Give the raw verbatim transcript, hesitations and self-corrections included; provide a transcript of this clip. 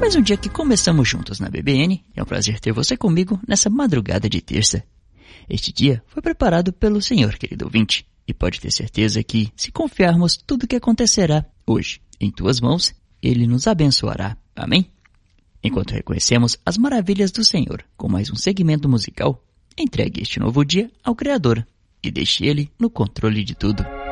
mais um dia que começamos juntos na B B N. É um prazer ter você comigo nessa madrugada de terça. Este dia foi preparado pelo Senhor, querido ouvinte, e pode ter certeza que, se confiarmos tudo o que acontecerá hoje em tuas mãos, Ele nos abençoará. Amém? Enquanto reconhecemos as maravilhas do Senhor com mais um segmento musical, entregue este novo dia ao Criador e deixe Ele no controle de tudo.